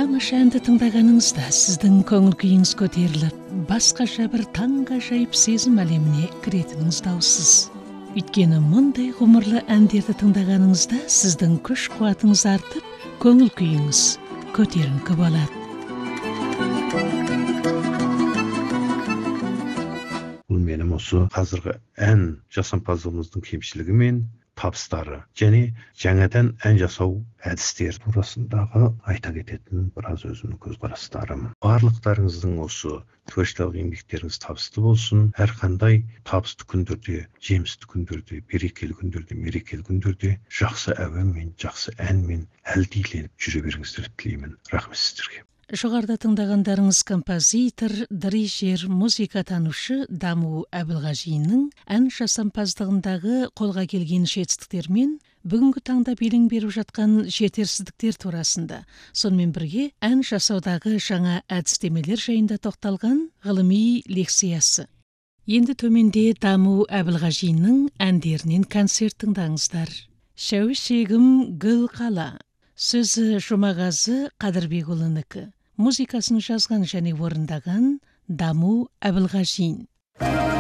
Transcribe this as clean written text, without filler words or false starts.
тамаша әнді тыңдағаныңызда сіздің көңіл күйіңіз көтеріліп, басқаша бір таңғажайып сезім әлеміне кіретініңіз даусыз. Өйткені мұндай ғұмырлы әндерді тыңдағаныңызда сіздің күш қуатыңыз артып, көңіл күйіңіз көтеріңкі болады. Бұл менің осы қазіргі ән жасампаздығымыздың кемшілігі мен табыстары және жаңадан ән жасау әдістері турасындағы айта кететін біраз өзімнің көзқарастарым. Барлықтарыңыздың осы творчестволық еңбектеріңіз табысты болсын. Әрқандай табысты күндерде, жемісті күндерде, берекелі күндерде, мерекелі күндерде жақсы әуенмен, жақсы әнмен әлдиленіп жүре беріңіздер тілеймін. Рахмет сіздерге. Жоғарыда тыңдағандарыңыз композитор, дирижер, музыкатанушы Даму Әбілғажиннің ән жасампаздығындағы қолға келген жетістіктермен бүгінгі таңда белең беріп жатқан жетерсіздіктер турасында, сонымен бірге ән жасаудағы жаңа әдістемелер жайында тоқталған ғылыми лекциясы. Енді төменде Даму Әбілғажиннің әндерінен концерт тыңдаңыздар. Шәуішегім гүл қала. Сөзі Жұмағазы Қадырбекұлынікі. Музыкасын жазған және орындаған Даму Әбілғажин.